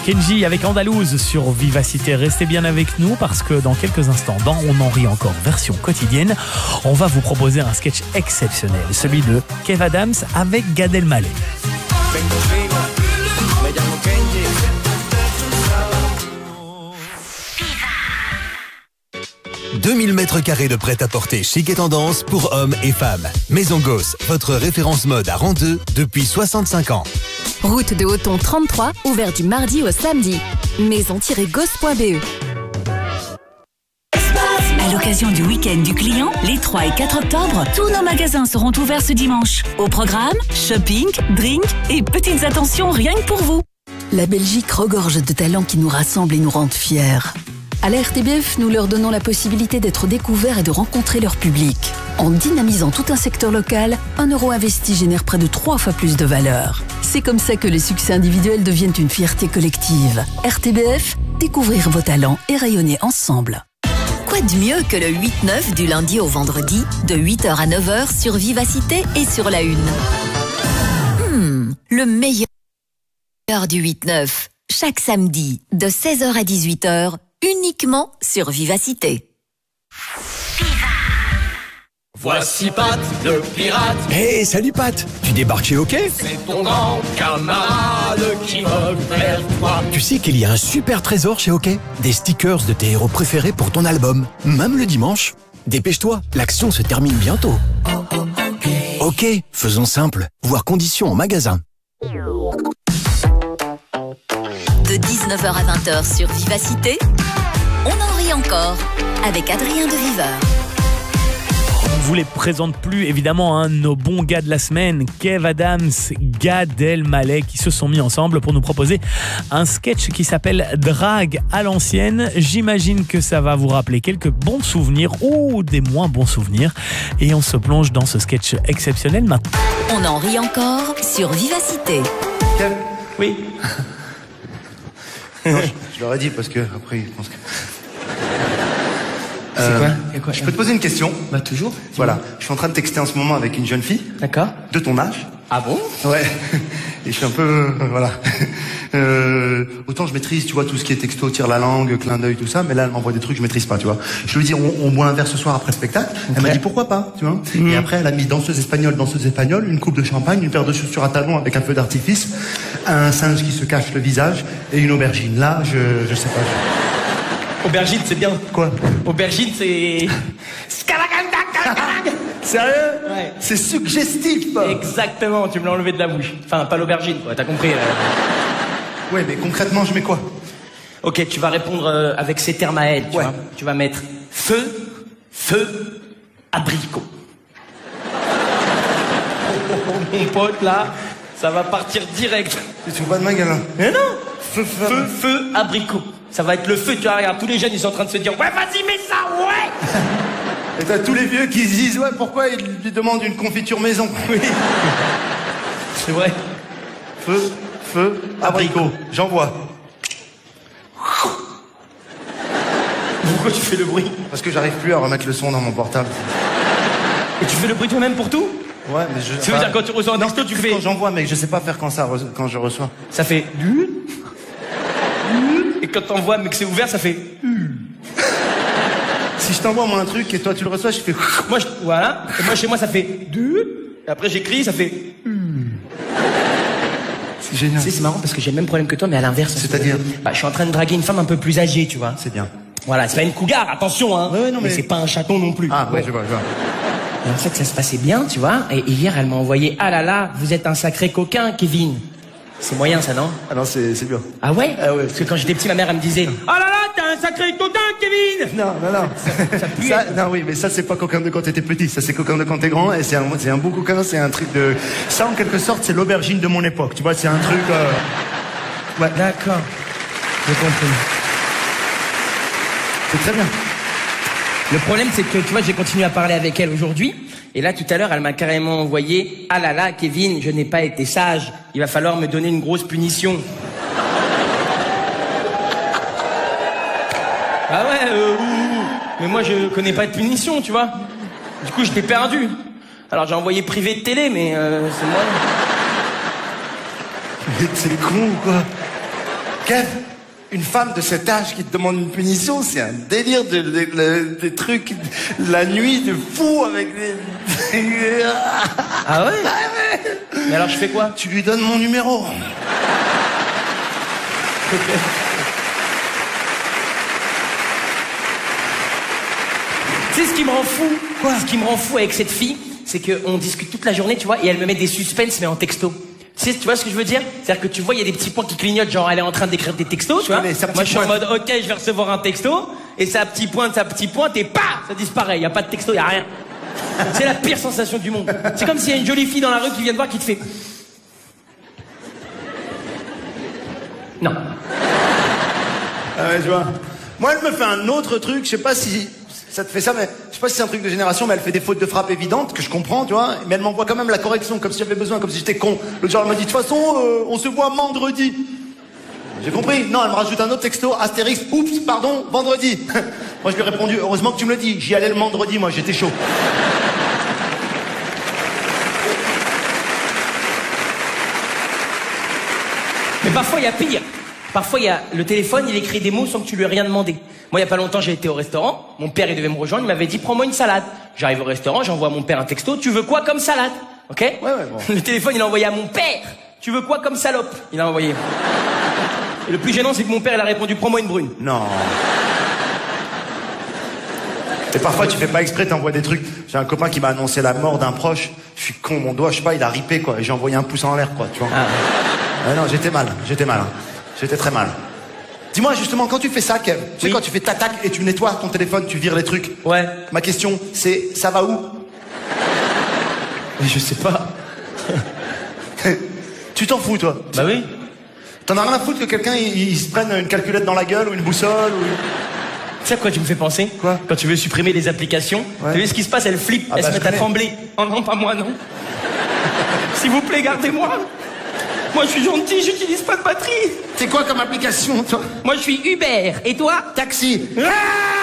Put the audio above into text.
Kenji avec Andalouse sur Vivacité. Restez bien avec nous parce que dans quelques instants, dans On en rit encore version quotidienne, on va vous proposer un sketch exceptionnel, celui de Kev Adams avec Gad Elmaleh. 2000 mètres carrés de prêt-à-porter chic et tendance pour hommes et femmes. Maison Gosse, votre référence mode à Randeux depuis 65 ans. Route de Hoton 33, ouvert du mardi au samedi. Maison-gosse.be. À l'occasion du week-end du client, les 3 et 4 octobre, tous nos magasins seront ouverts ce dimanche. Au programme, shopping, drink et petites attentions rien que pour vous. La Belgique regorge de talents qui nous rassemblent et nous rendent fiers. À la RTBF, nous leur donnons la possibilité d'être découverts et de rencontrer leur public. En dynamisant tout un secteur local, 1 euro investi génère près de 3 fois plus de valeur. C'est comme ça que les succès individuels deviennent une fierté collective. RTBF, découvrir vos talents et rayonner ensemble. Quoi de mieux que le 8-9 du lundi au vendredi, de 8h à 9h sur Vivacité et sur la Une. Le meilleur du 8-9, chaque samedi, de 16h à 18h, uniquement sur Vivacité. Voici Pat, le pirate. Hey, salut Pat. Tu débarques chez OK? C'est ton grand camarade qui vogue vers toi. Tu sais qu'il y a un super trésor chez OK? Des stickers de tes héros préférés pour ton album, même le dimanche. Dépêche-toi, l'action se termine bientôt. OK, faisons simple. Voir conditions en magasin. De 19h à 20h sur Vivacité, on en rit encore avec Adrien de Viveur. On ne vous les présente plus, évidemment, nos bons gars de la semaine, Kev Adams, Gad Elmaleh, qui se sont mis ensemble pour nous proposer un sketch qui s'appelle Drague à l'ancienne. J'imagine que ça va vous rappeler quelques bons souvenirs ou des moins bons souvenirs. Et on se plonge dans ce sketch exceptionnel maintenant. On en rit encore sur Vivacité. Kev ? Oui. Non, je leur ai dit parce que après ils pensent que... C'est quoi? Je peux te poser une question? Bah toujours. Voilà, je suis en train de texter en ce moment avec une jeune fille. D'accord. De ton âge. Ah bon? Ouais. Et je suis un peu... voilà. Autant je maîtrise, tu vois, tout ce qui est texto, tire la langue, clin d'œil, tout ça, mais là elle m'envoie des trucs que je maîtrise pas, tu vois. Je lui dis on boit un verre ce soir après le spectacle. Okay. Elle m'a dit pourquoi pas, tu vois. Et après elle a mis danseuse espagnole, une coupe de champagne, une paire de chaussures à talons avec un feu d'artifice, un singe qui se cache le visage et une aubergine. Là, je sais pas. Aubergine, c'est bien. Quoi? Aubergine, c'est... Sérieux? Ouais. C'est suggestif. Exactement, tu me l'as enlevé de la bouche. Enfin, pas l'aubergine, quoi, t'as compris. Ouais, mais concrètement, je mets quoi? Ok, tu vas répondre avec ces termes à elle, tu vois. Tu vas mettre feu, abricot. Mon pote, là, ça va partir direct. Tu te fous pas de ma gueule, hein? Mais non! Feu, abricot. Ça va être le feu, tu vois, regarde, tous les jeunes, ils sont en train de se dire, ouais, vas-y, mets ça, ouais! Et t'as tous les vieux qui se disent, ouais, pourquoi ils lui demandent une confiture maison? Oui. C'est vrai. Feu, abricot. J'envoie. Pourquoi tu fais le bruit? Parce que j'arrive plus à remettre le son dans mon portable. Et tu fais le bruit toi-même pour tout? Ouais, mais je... Ça veut dire quand tu reçois un texto, tu fais... Quand j'envoie, mec, je sais pas faire quand je reçois. Ça fait... Et quand t'envoies, mais que c'est ouvert, ça fait... Si je t'envoie moi un truc et toi tu le reçois, je fais... Moi, voilà. Et moi, chez moi, ça fait... Et après, j'écris, ça fait... C'est génial. C'est marrant parce que j'ai le même problème que toi, mais à l'inverse. C'est-à-dire? Bah, je suis en train de draguer une femme un peu plus âgée, tu vois. C'est bien. Voilà, c'est pas une cougar, attention, hein. Ouais, non, mais c'est pas un chaton non plus. Ah, ouais, je vois. Et en fait, ça se passait bien, tu vois. Et hier, elle m'a envoyé, ah là là, vous êtes un sacré coquin, Kevin. C'est moyen, ça, non? Ah non, c'est bien. Ah ouais? Ah ouais. Parce que quand j'étais petit, ma mère, elle me disait, oh là là, t'es un sacré coquin, Kevin! Non. Ça pue. Non, oui, mais ça, c'est pas coquin de quand t'étais petit. Ça, c'est coquin de quand t'es grand. Et c'est un beau coquin, c'est un truc de... Ça, en quelque sorte, c'est l'aubergine de mon époque. Tu vois, c'est un truc... Ouais. D'accord. J'ai compris. C'est très bien. Le problème, c'est que, tu vois, j'ai continué à parler avec elle aujourd'hui. Et là, tout à l'heure, elle m'a carrément envoyé, ah là là, Kevin, je n'ai pas été sage. Il va falloir me donner une grosse punition. Ah ouais, mais moi, je connais pas de punition, tu vois. Du coup, j'étais perdu. Alors, j'ai envoyé privé de télé, mais c'est moi. C'est con ou quoi? Kev, une femme de cet âge qui te demande une punition, c'est un délire des trucs, la nuit de fou avec des... Ah ouais? Mais alors je fais quoi? Tu lui donnes mon numéro. Tu sais ce qui me rend fou? Quoi? Ce qui me rend fou avec cette fille, c'est qu'on discute toute la journée, tu vois, et elle me met des suspens, mais en texto. Tu vois ce que je veux dire? C'est-à-dire que tu vois, il y a des petits points qui clignotent, genre elle est en train d'écrire des textos, tu vois. Moi, je suis en mode, ok, je vais recevoir un texto, et ça petit point, et pas, ça disparaît. Il y a pas de texto, il y a rien. C'est la pire sensation du monde. C'est comme s'il y a une jolie fille dans la rue qui vient te voir, qui te fait. Non. Ah ouais, je vois. Moi, elle me fait un autre truc, je sais pas si ça te fait ça, mais je sais pas si c'est un truc de génération, mais elle fait des fautes de frappe évidentes, que je comprends, tu vois, mais elle m'envoie quand même la correction, comme si j'avais besoin, comme si j'étais con. L'autre jour, elle m'a dit, de toute façon, on se voit vendredi. J'ai compris. Non, elle me rajoute un autre texto, Astérix, oups, pardon, vendredi. Moi, je lui ai répondu, heureusement que tu me le dis, j'y allais le vendredi, moi, j'étais chaud. Mais parfois, il y a pire. Parfois, il y a le téléphone, il écrit des mots sans que tu lui aies rien demandé. Moi, il y a pas longtemps, j'ai été au restaurant. Mon père, il devait me rejoindre. Il m'avait dit, prends-moi une salade. J'arrive au restaurant, j'envoie à mon père un texto. Tu veux quoi comme salade? Ok? Ouais, bon. Le téléphone, il a envoyé à mon père. Tu veux quoi comme salope? Il a envoyé. Et le plus gênant, c'est que mon père, il a répondu, prends-moi une brune. Non. Et parfois, tu fais pas exprès, t'envoies des trucs. J'ai un copain qui m'a annoncé la mort d'un proche. Je suis con, mon doigt, je sais pas, il a ripé, quoi. Et j'ai envoyé un pouce en l'air, quoi, tu vois. Ah non, j'étais mal. J'étais très mal. Dis-moi, justement, quand tu fais ça, Kev, tu sais, quand tu fais tac et tu nettoies ton téléphone, tu vires les trucs. Ouais. Ma question, c'est, ça va où? Mais je sais pas. Tu t'en fous, toi? Bah oui. T'en as rien à foutre que quelqu'un, il se prenne une calculette dans la gueule ou une boussole ou... Tu sais à quoi tu me fais penser? Quoi? Quand tu veux supprimer les applications, tu sais ce qui se passe? Elles flippent, elles se mettent à trembler. Oh non, pas moi, non. S'il vous plaît, gardez-moi. Moi, je suis gentil, j'utilise pas de batterie. C'est quoi comme application, toi? Moi, je suis Uber. Et toi? Taxi. Ah!